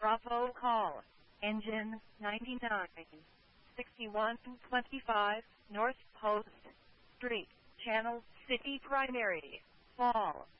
Bravo call. Engine 99. 6125 North Post Street, Channel City Primary, Fall.